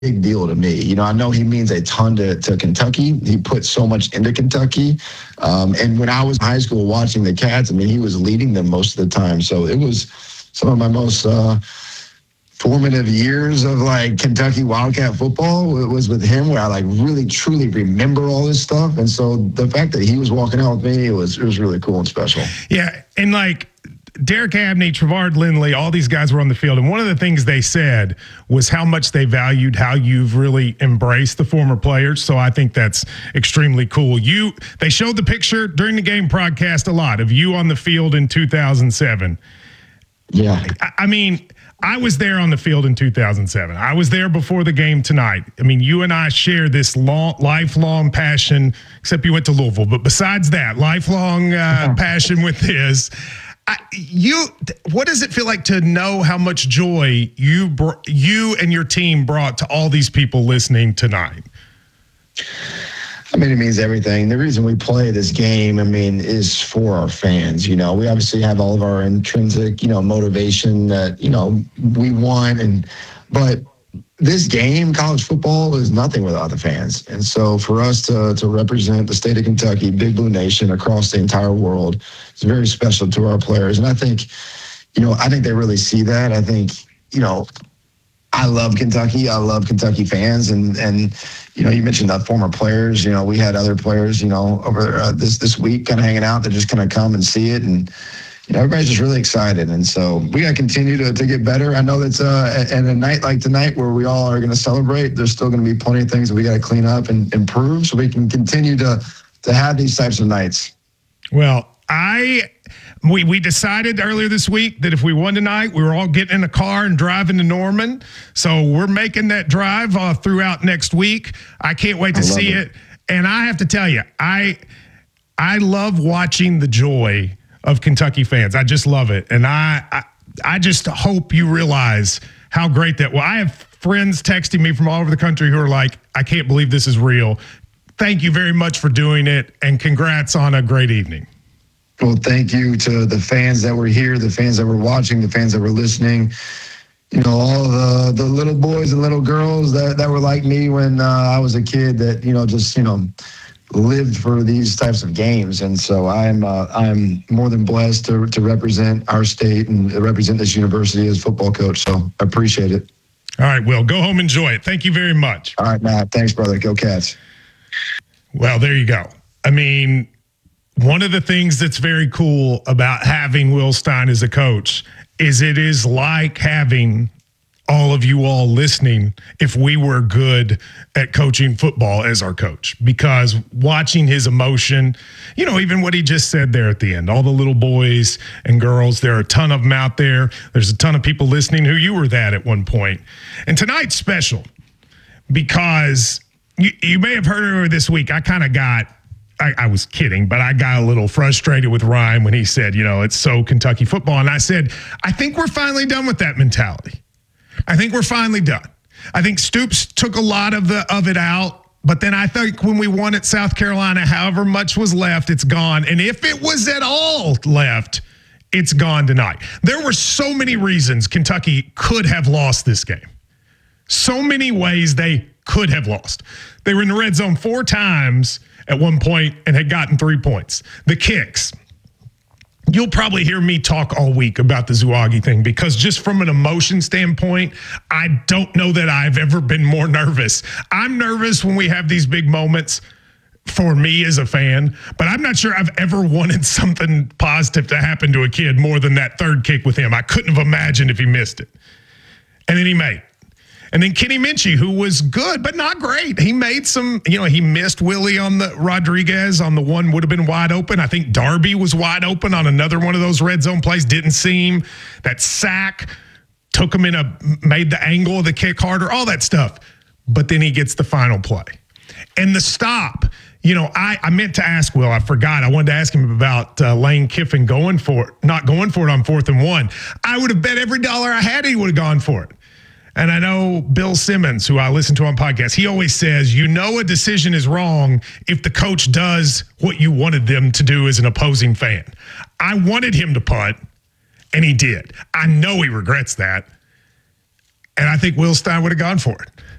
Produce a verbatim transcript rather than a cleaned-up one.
big deal to me. You know, I know he means a ton to, to Kentucky. He put so much into Kentucky. Um, and when I was in high school watching the Cats, I mean, he was leading them most of the time. So it was some of my most uh, formative years of like Kentucky Wildcat football. It was with him where I like really truly remember all this stuff. And so the fact that he was walking out with me, it was it was really cool and special. Yeah, and like Derek Abney, Trevard Lindley, all these guys were on the field. And one of the things they said was how much they valued how you've really embraced the former players. So I think that's extremely cool. You, they showed the picture during the game broadcast a lot of you on the field in two thousand seven. Yeah. I, I mean, I was there on the field in two thousand seven. I was there before the game tonight. I mean, you and I share this long, lifelong passion, except you went to Louisville. But besides that, lifelong uh, passion with this. I, you, what does it feel like to know how much joy you br- you and your team brought to all these people listening tonight? I mean, it means everything. The reason we play this game, I mean, is for our fans. You know, we obviously have all of our intrinsic, you know, motivation that, you know, we want. And, but this game, college football, is nothing without the fans. And so for us to to represent the state of Kentucky, Big Blue Nation across the entire world, it's very special to our players. And I think, you know, I think they really see that. I think, you know, I love Kentucky. I love Kentucky fans. And, and you know, you mentioned the former players. You know, we had other players, you know, over uh, this, this week kind of hanging out that just kind of come and see it. And, you know, everybody's just really excited. And so we got to continue to, to get better. I know that's uh, at a night like tonight where we all are going to celebrate, there's still going to be plenty of things that we got to clean up and improve so we can continue to to have these types of nights. Well, I we we decided earlier this week that if we won tonight, we were all getting in a car and driving to Norman. So we're making that drive uh, throughout next week. I can't wait to see it. it. And I have to tell you, I I love watching the joy of Kentucky fans. I just love it. And I, I I just hope you realize how great that well, I have friends texting me from all over the country who are like, I can't believe this is real. Thank you very much for doing it, and congrats on a great evening. Well, thank you to the fans that were here, the fans that were watching, the fans that were listening. You know, all the the little boys and little girls that, that were like me when uh, I was a kid that, you know, just, you know, lived for these types of games. And so I'm uh, I'm more than blessed to to represent our state and represent this university as football coach. So I appreciate it. All right, Will, go home, enjoy it. Thank you very much. All right, Matt. Thanks, brother. Go Cats. Well, there you go. I mean, one of the things that's very cool about having Will Stein as a coach is it is like having all of you all listening if we were good at coaching football as our coach, because watching his emotion, you know, even what he just said there at the end, all the little boys and girls, there are a ton of them out there. There's a ton of people listening who you were that at one point. And tonight's special because you, you may have heard earlier this week, I kind of got, I, I was kidding, but I got a little frustrated with Ryan when he said, you know, it's so Kentucky football. And I said, I think we're finally done with that mentality. I think we're finally done. I think Stoops took a lot of the of it out, but then I think when we won at South Carolina, however much was left, it's gone. And if it was at all left, it's gone tonight. There were so many reasons Kentucky could have lost this game. So many ways they could have lost. They were in the red zone four times at one point and had gotten three points. The kicks. You'll probably hear me talk all week about the Zouagi thing because just from an emotion standpoint, I don't know that I've ever been more nervous. I'm nervous when we have these big moments for me as a fan, but I'm not sure I've ever wanted something positive to happen to a kid more than that third kick with him. I couldn't have imagined if he missed it. And then he made it. And then Kenny Minchie, who was good, but not great. He made some, you know, he missed Willie on the Rodriguez on the one would have been wide open. I think Darby was wide open on another one of those red zone plays. Didn't seem that sack took him in a, made the angle of the kick harder, all that stuff. But then he gets the final play. And the stop, you know, I, I meant to ask Will, I forgot. I wanted to ask him about uh, Lane Kiffin going for it, not going for it on fourth and one. I would have bet every dollar I had he would have gone for it. And I know Bill Simmons, who I listen to on podcasts, he always says, you know a decision is wrong if the coach does what you wanted them to do as an opposing fan. I wanted him to punt, and he did. I know he regrets that. And I think Will Stein would have gone for it.